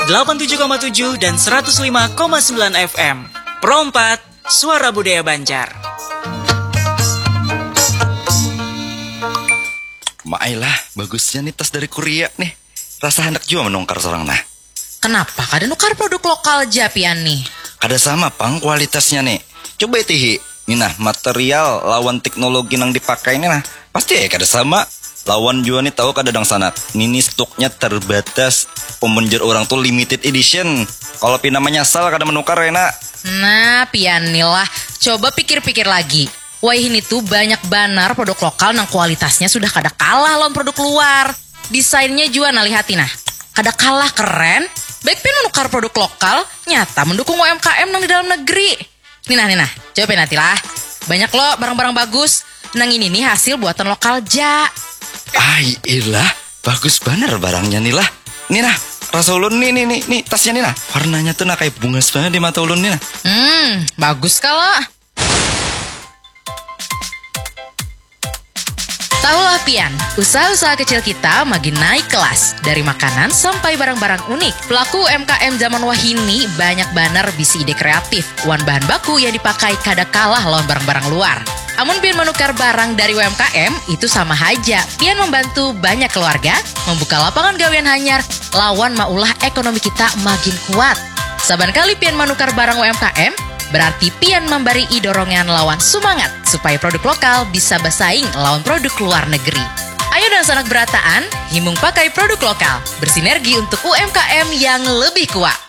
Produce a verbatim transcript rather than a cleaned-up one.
delapan puluh tujuh koma tujuh dan seratus lima koma sembilan F M. Pro empat, Suara Budaya Banjar. Mailah, bagusnya nih tas dari Korea nih. Rasa hendak juga menungkar seorang nah. Kenapa? Kada nukar produk lokal Japian nih? Kada sama pang kualitasnya nih. Coba itihi. Ini nah, material lawan teknologi yang dipakai ini nah. Pasti ya kada sama. Lawan juga nih tahu kada dang sana. Ini stoknya terbatas. Pemenjer orang tuh limited edition. Kalau pina menyasal kada menukar ya nak. Nah, pianilah. Coba pikir-pikir lagi. Wah, ini tuh banyak banar produk lokal nang kualitasnya sudah kada kalah lawan produk luar. Desainnya juga nah lihat nah. Kada kalah keren. Baik pin menukar produk lokal, nyata mendukung U M K M nang di dalam negeri. Nih nah, nih nah. Coba nanti lah. Banyak loh barang-barang bagus. Nang ini nih hasil buatan lokal ja. Ay, ilah, bagus bener barangnya nih lah. Nih nah, rasa ulun nih, nih, nih, nih, tasnya nih nah. Warnanya tuh nah kayak bunga sebenarnya di mata ulun nih nah. Hmm, bagus kalau. Tahulah Pian, usaha-usaha kecil kita makin naik kelas. Dari makanan sampai barang-barang unik. Pelaku U M K M zaman wahini banyak banar bisi ide kreatif. Wan bahan baku yang dipakai kada kalah lawan barang-barang luar. Amun Pian menukar barang dari U M K M, itu sama aja. Pian membantu banyak keluarga, membuka lapangan gawean hanyar, lawan maulah ekonomi kita makin kuat. Saban kali Pian menukar barang U M K M, berarti Pian memberi dorongan lawan semangat supaya produk lokal bisa bersaing lawan produk luar negeri. Ayo dan sanak berataan, himung pakai produk lokal, bersinergi untuk U M K M yang lebih kuat.